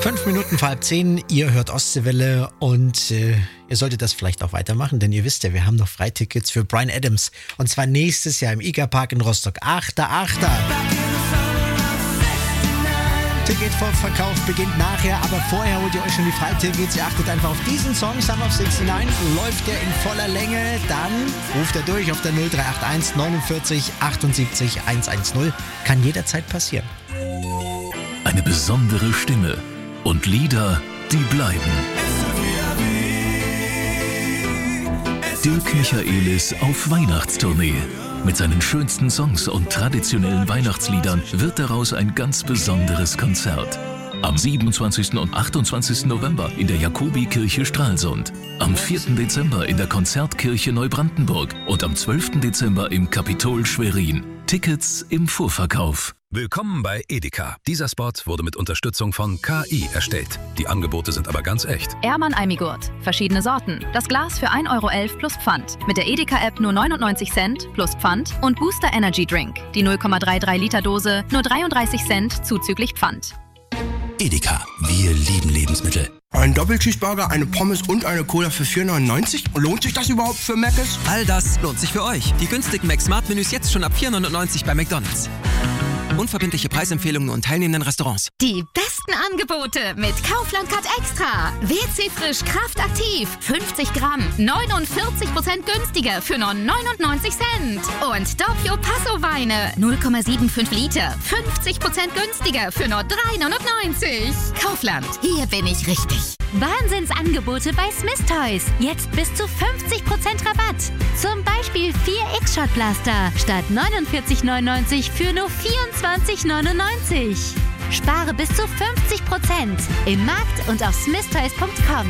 5 Minuten vor 9:30, ihr hört Ostseewelle und ihr solltet das vielleicht auch weitermachen, denn ihr wisst ja, wir haben noch Freitickets für Bryan Adams und zwar nächstes Jahr im IGA-Park in Rostock. 8.8. Ticketvorverkauf beginnt nachher, aber vorher holt ihr euch schon die Freitickets. Ihr achtet einfach auf diesen Song, Summer of 69, läuft der in voller Länge, dann ruft er durch auf der 0381 49 78 110. Kann jederzeit passieren. Eine besondere Stimme und Lieder, die bleiben. Dirk Michaelis auf Weihnachtstournee. Mit seinen schönsten Songs und traditionellen Weihnachtsliedern wird daraus ein ganz besonderes Konzert. Am 27. und 28. November in der Jakobikirche Stralsund. Am 4. Dezember in der Konzertkirche Neubrandenburg und am 12. Dezember im Kapitol Schwerin. Tickets im Vorverkauf. Willkommen bei Edeka. Dieser Spot wurde mit Unterstützung von KI erstellt. Die Angebote sind aber ganz echt. Ehrmann Almigurt. Verschiedene Sorten. Das Glas für 1,11 € plus Pfand. Mit der Edeka-App nur 99 Cent plus Pfand. Und Booster Energy Drink. Die 0,33 Liter Dose nur 33 Cent zuzüglich Pfand. Edeka. Wir lieben Lebensmittel. Ein Doppelcheeseburger, eine Pommes und eine Cola für 4,99 €? Lohnt sich das überhaupt für Mc's? All das lohnt sich für euch. Die günstigen Mac-Smart-Menüs jetzt schon ab 4,99 € bei McDonald's. Unverbindliche Preisempfehlungen und teilnehmenden Restaurants. Die besten Angebote mit Kaufland Card Extra. WC Frisch Kraft Aktiv. 50 Gramm. 49% günstiger für nur 99 Cent. Und Doppio Passo Weine. 0,75 Liter. 50% günstiger für nur 3,99 €. Kaufland. Hier bin ich richtig. Wahnsinnsangebote bei Smith Toys. Jetzt bis zu 50% Rabatt. Zum Beispiel 4 X-Shot-Blaster statt 49,99 € für nur 24,99 €. Spare bis zu 50% im Markt und auf smithtoys.com.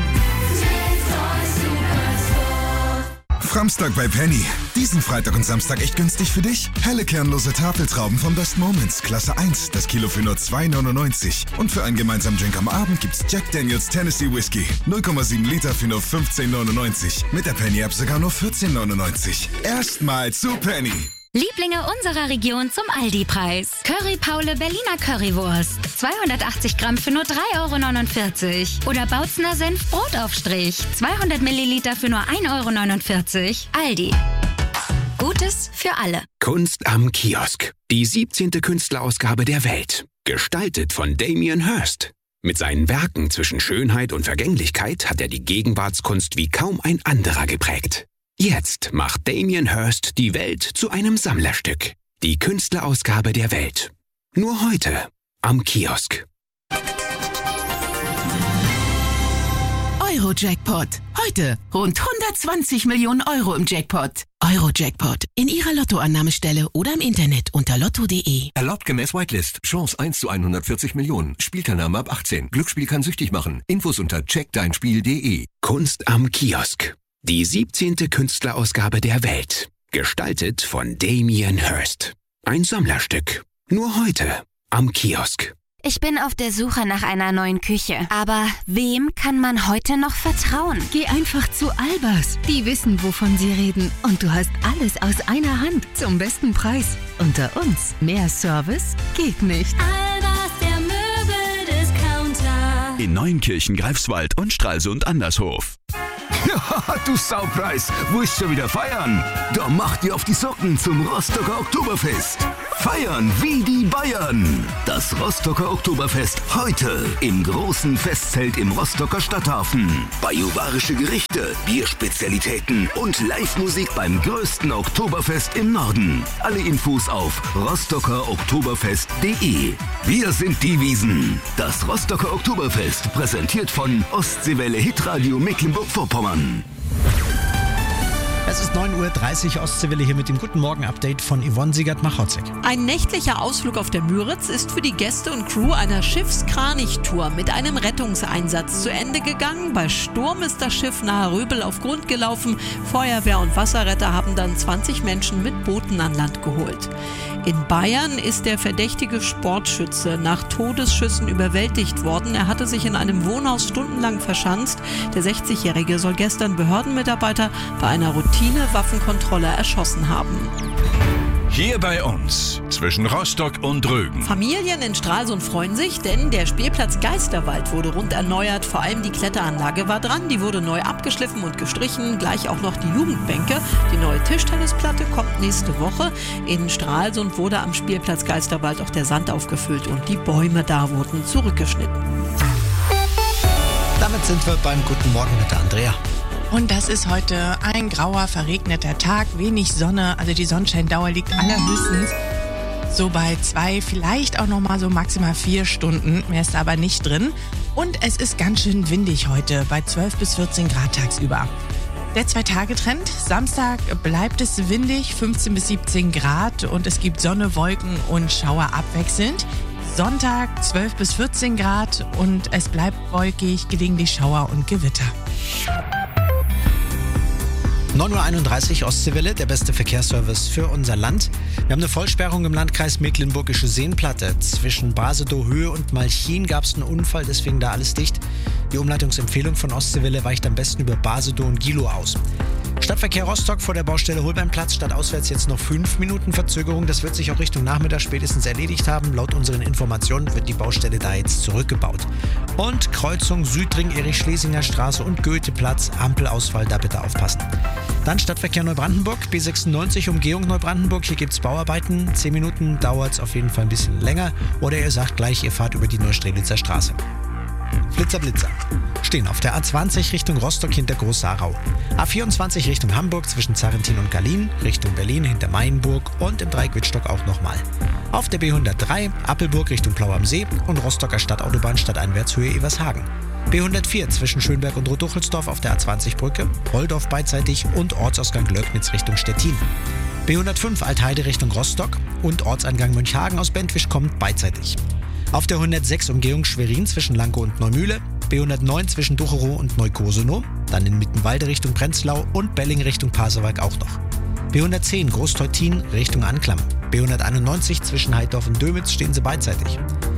Framstag bei Penny. Diesen Freitag und Samstag echt günstig für dich? Helle kernlose Tafeltrauben von Best Moments, Klasse 1, das Kilo für nur 2,99 €. Und für einen gemeinsamen Drink am Abend gibt's Jack Daniels Tennessee Whiskey. 0,7 Liter für nur 15,99 €. Mit der Penny-App sogar nur 14,99 €. Erstmal zu Penny. Lieblinge unserer Region zum Aldi-Preis. Curry Paule Berliner Currywurst. 280 Gramm für nur 3,49 €. Oder Bautzner Senf Brotaufstrich. 200 Milliliter für nur 1,49 €. Aldi. Gutes für alle. Kunst am Kiosk. Die 17. Künstlerausgabe der Welt. Gestaltet von Damien Hirst. Mit seinen Werken zwischen Schönheit und Vergänglichkeit hat er die Gegenwartskunst wie kaum ein anderer geprägt. Jetzt macht Damien Hirst die Welt zu einem Sammlerstück. Die Künstlerausgabe der Welt. Nur heute am Kiosk. Euro-Jackpot. Heute rund 120 Millionen € im Jackpot. Euro-Jackpot. In Ihrer Lottoannahmestelle oder im Internet unter lotto.de. Erlaubt gemäß Whitelist. Chance 1 zu 140 Millionen. Spielteilnahme ab 18. Glücksspiel kann süchtig machen. Infos unter checkdeinspiel.de. Kunst am Kiosk. Die 17. Künstlerausgabe der Welt. Gestaltet von Damien Hirst. Ein Sammlerstück. Nur heute am Kiosk. Ich bin auf der Suche nach einer neuen Küche. Aber wem kann man heute noch vertrauen? Geh einfach zu Albers. Die wissen, wovon sie reden. Und du hast alles aus einer Hand zum besten Preis. Unter uns. Mehr Service geht nicht. Albers, der Möbel-Discounter. In Neuenkirchen, Greifswald und Stralsund Andershof. Ja, du Saupreis, wo ist schon wieder feiern? Da macht ihr auf die Socken zum Rostocker Oktoberfest. Feiern wie die Bayern. Das Rostocker Oktoberfest heute im großen Festzelt im Rostocker Stadthafen. Bajuwarische Gerichte, Bierspezialitäten und Live-Musik beim größten Oktoberfest im Norden. Alle Infos auf rostockeroktoberfest.de. Wir sind die Wiesen. Das Rostocker Oktoberfest präsentiert von Ostseewelle Hitradio Mecklenburg-Vorpommern. Es ist 9:30 Uhr, Ostseewelle hier mit dem Guten Morgen-Update von Yvonne Siegert-Machotzek. Ein nächtlicher Ausflug auf der Müritz ist für die Gäste und Crew einer Schiffskranich-Tour mit einem Rettungseinsatz zu Ende gegangen. Bei Sturm ist das Schiff nahe Röbel auf Grund gelaufen. Feuerwehr und Wasserretter haben dann 20 Menschen mit Booten an Land geholt. In Bayern ist der verdächtige Sportschütze nach Todesschüssen überwältigt worden. Er hatte sich in einem Wohnhaus stundenlang verschanzt. Der 60-Jährige soll gestern Behördenmitarbeiter bei einer Routine-Waffenkontrolle erschossen haben. Hier bei uns, zwischen Rostock und Rügen. Familien in Stralsund freuen sich, denn der Spielplatz Geisterwald wurde rund erneuert. Vor allem die Kletteranlage war dran. Die wurde neu abgeschliffen und gestrichen. Gleich auch noch die Jugendbänke. Die neue Tischtennisplatte kommt nächste Woche. In Stralsund wurde am Spielplatz Geisterwald auch der Sand aufgefüllt und die Bäume da wurden zurückgeschnitten. Damit sind wir beim Guten Morgen mit der Andrea. Und das ist heute ein grauer, verregneter Tag, wenig Sonne, also die Sonnenscheindauer liegt allerhöchstens so bei 2, vielleicht auch nochmal so maximal 4 Stunden, mehr ist aber nicht drin. Und es ist ganz schön windig heute, bei 12 bis 14 Grad tagsüber. Der 2-Tage-Trend, Samstag bleibt es windig, 15 bis 17 Grad und es gibt Sonne, Wolken und Schauer abwechselnd. Sonntag 12 bis 14 Grad und es bleibt wolkig, gelegentlich Schauer und Gewitter. 9.31 Uhr Ostseewelle, der beste Verkehrsservice für unser Land. Wir haben eine Vollsperrung im Landkreis Mecklenburgische Seenplatte. Zwischen Basedow-Höhe und Malchin gab es einen Unfall, deswegen da alles dicht. Die Umleitungsempfehlung von Ostseewelle weicht am besten über Basedow und Gilow aus. Stadtverkehr Rostock vor der Baustelle Holbeinplatz, stadtauswärts jetzt noch 5 Minuten Verzögerung. Das wird sich auch Richtung Nachmittag spätestens erledigt haben. Laut unseren Informationen wird die Baustelle da jetzt zurückgebaut. Und Kreuzung Südring, Erich-Schlesinger Straße und Goetheplatz, Ampelausfall, da bitte aufpassen. Dann Stadtverkehr Neubrandenburg, B96 Umgehung Neubrandenburg. Hier gibt es Bauarbeiten. 10 Minuten dauert es auf jeden Fall ein bisschen länger. Oder ihr sagt gleich, ihr fahrt über die Neustrelitzer Straße. Blitzer, Blitzer. Stehen auf der A20 Richtung Rostock hinter Groß-Sarau. A24 Richtung Hamburg zwischen Zarrentin und Gallien, Richtung Berlin hinter Mayenburg und im Dreieck Wittstock auch nochmal. Auf der B103 Appelburg Richtung Plau am See und Rostocker Stadtautobahn stadteinwärts Höhe Evershagen. B104 zwischen Schönberg und Rotuchelsdorf auf der A20-Brücke, Holdorf beidseitig und Ortsausgang Glöcknitz Richtung Stettin. B105 Altheide Richtung Rostock und Ortseingang Mönchhagen aus Bentwisch kommt beidseitig. Auf der 106 Umgehung Schwerin zwischen Lankow und Neumühle, B109 zwischen Ducherow und Neukosenow, dann in Mittenwalde Richtung Prenzlau und Belling Richtung Pasewalk auch noch. B110 Großteutin Richtung Anklam, B191 zwischen Heidorf und Dömitz stehen sie beidseitig.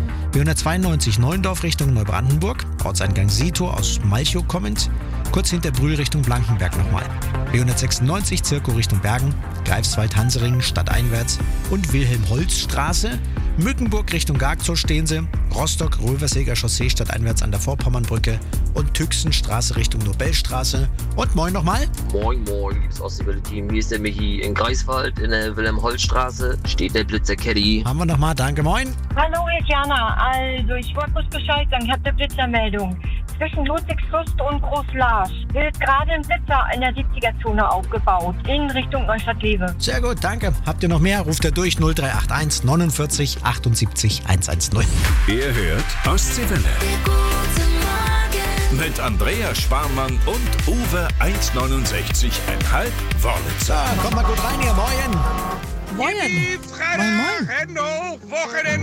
B192 Neuendorf Richtung Neubrandenburg, Ortseingang Sito aus Malchow kommend, kurz hinter Brühl Richtung Blankenberg nochmal. B196 Zirkow Richtung Bergen, Greifswald-Hanseringen stadteinwärts und Wilhelm-Holz-Straße, Mückenburg Richtung Gargzow stehen sie, Rostock Röverseger Chaussee stadteinwärts an der Vorpommernbrücke und Tüxenstraße Richtung Nobelstraße. Und moin nochmal. Moin, liebes Ostseewelle-Team. Hier ist der Michi in Greifswald in der Wilhelm-Holz-Straße. Steht der Blitzer Caddy. Haben wir nochmal, danke, moin. Hallo, hier ist Jana. Also, ich wollte bloß Bescheid sagen, ich habe eine Blitzermeldung. Zwischen Ludwigslust und Großlarsch wird gerade ein Blitzer in der 70er-Zone aufgebaut, in Richtung Neustadt-Lewe. Sehr gut, danke. Habt ihr noch mehr? Ruft ihr durch 0381 49 78 110. Ihr hört Ostseewelle. Mit Andrea Sparmann und Uwe 1,69,5 Wörlitzer. Komm mal gut rein hier, moin. Moin. Moin, Hände hoch, Wochenende